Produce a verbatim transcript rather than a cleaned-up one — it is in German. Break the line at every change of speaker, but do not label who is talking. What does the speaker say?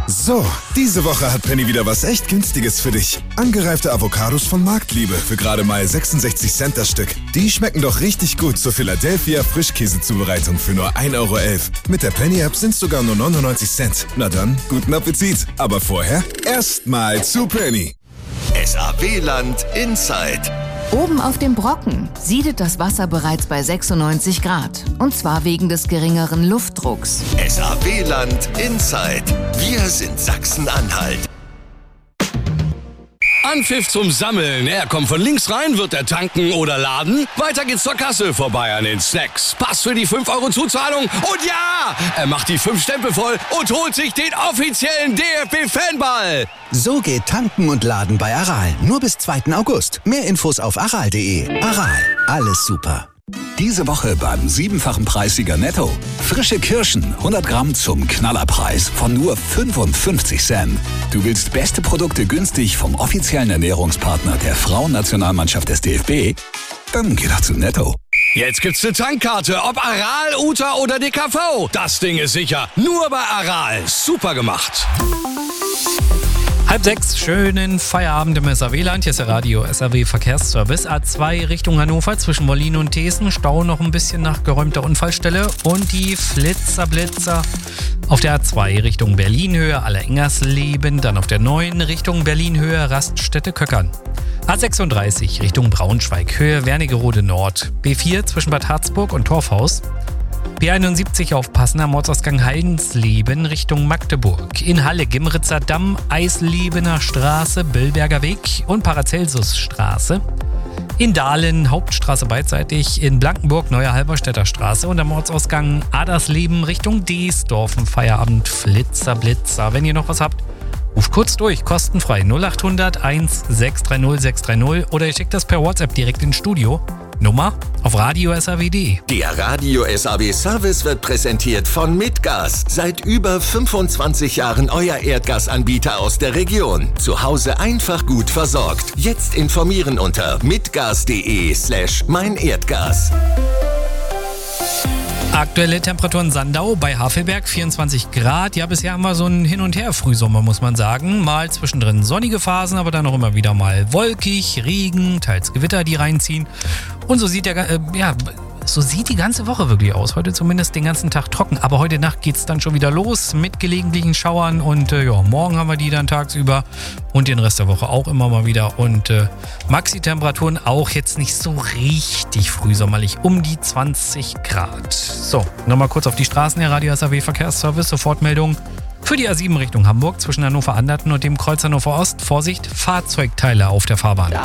So, diese Woche hat Penny wieder was echt Günstiges für dich. Angereifte Avocados von Marktliebe für gerade mal sechsundsechzig Cent das Stück. Die schmecken doch richtig gut zur Philadelphia Frischkäsezubereitung für nur ein Euro elf. Mit der Penny-App sind es sogar nur neunundneunzig Cent. Na dann, guten Appetit. Aber vorher erstmal zu Penny.
S A W-Land Inside.
Oben auf dem Brocken siedet das Wasser bereits bei sechsundneunzig Grad. Und zwar wegen des geringeren Luftdrucks.
S A W-Land Inside. Wir sind Sachsen-Anhalt.
Anpfiff zum Sammeln. Er kommt von links rein, wird er tanken oder laden. Weiter geht's zur Kasse, vorbei an den Snacks. Pass für die fünf Euro Zuzahlung. Und ja, er macht die fünf Stempel voll und holt sich den offiziellen D F B-Fanball.
So geht tanken und laden bei Aral. Nur bis zweiten August. Mehr Infos auf aral punkt de. Aral, alles super.
Diese Woche beim siebenfachen Preissieger Netto. Frische Kirschen, hundert Gramm zum Knallerpreis von nur fünfundfünfzig Cent. Du willst beste Produkte günstig vom offiziellen Ernährungspartner der Frauennationalmannschaft des D F B? Dann geh doch zu Netto.
Jetzt gibt's eine Tankkarte, ob Aral, Uta oder D K V. Das Ding ist sicher. Nur bei Aral. Super gemacht.
Halb sechs, schönen Feierabend im S A W-Land. Hier ist der Radio S A W Verkehrsservice. A zwei Richtung Hannover zwischen Mollin und Thesen. Stau noch ein bisschen nach geräumter Unfallstelle. Und die Flitzerblitzer auf der A zwei Richtung Berlin-Höhe Allerengersleben. Dann auf der neun Richtung Berlin-Höhe Raststätte Köckern. A sechsunddreißig Richtung Braunschweig Höhe Wernigerode Nord. B vier zwischen Bad Harzburg und Torfhaus. B einundsiebzig aufpassen am Ortsausgang Heidensleben Richtung Magdeburg. In Halle Gimritzer Damm, Eislebener Straße, Billberger Weg und Paracelsusstraße. In Dahlen Hauptstraße beidseitig, in Blankenburg Neue Halberstädter Straße und am Ortsausgang Adersleben Richtung Deesdorf. Feierabend Flitzer, Blitzer. Wenn ihr noch was habt, ruft kurz durch, kostenfrei null achthundert eins sechs drei null sechs drei null oder ihr schickt das per WhatsApp direkt ins Studio. Nummer auf radio punkt s a w punkt de.
Der Radio S A W Service wird präsentiert von Mitgas. Seit über fünfundzwanzig Jahren euer Erdgasanbieter aus der Region. Zu Hause einfach gut versorgt. Jetzt informieren unter mitgas.de slash mein Erdgas.
Aktuelle Temperaturen Sandau bei Havelberg vierundzwanzig Grad. Ja, bisher haben wir so einen Hin- und Her-Frühsommer, muss man sagen. Mal zwischendrin sonnige Phasen, aber dann auch immer wieder mal wolkig, Regen, teils Gewitter, die reinziehen. Und so sieht der, äh, ja, so sieht die ganze Woche wirklich aus. Heute zumindest den ganzen Tag trocken. Aber heute Nacht geht es dann schon wieder los mit gelegentlichen Schauern. Und äh, ja, morgen haben wir die dann tagsüber und den Rest der Woche auch immer mal wieder. Und äh, Maxi-Temperaturen auch jetzt nicht so richtig frühsommerlich, um die zwanzig Grad. So, nochmal kurz auf die Straßen der Radio S A W Verkehrsservice. Sofortmeldung für die A sieben Richtung Hamburg zwischen Hannover-Anderten und dem Kreuz Hannover Ost. Vorsicht, Fahrzeugteile auf der Fahrbahn.